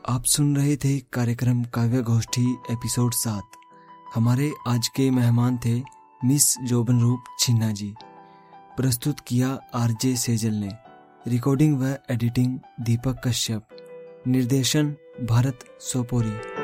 आप सुन रहे थे कार्यक्रम काव्य गोष्ठी एपिसोड 7। हमारे आज के मेहमान थे मिस जोबनरूप छिन्ना जी। प्रस्तुत किया आरजे सेजल ने। रिकॉर्डिंग व एडिटिंग दीपक कश्यप। निर्देशन भारत सोपोरी।